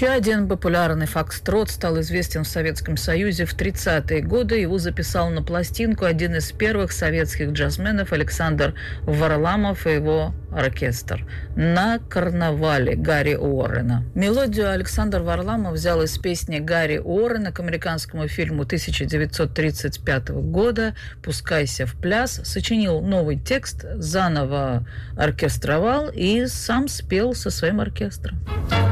Еще один популярный фокстрот стал известен в Советском Союзе в 30-е годы. Его записал на пластинку один из первых советских джазменов Александр Варламов и его оркестр «На карнавале» Гарри Уоррена. Мелодию Александр Варламов взял из песни Гарри Уоррена к американскому фильму 1935 года «Пускайся в пляс», сочинил новый текст, заново оркестровал и сам спел со своим оркестром.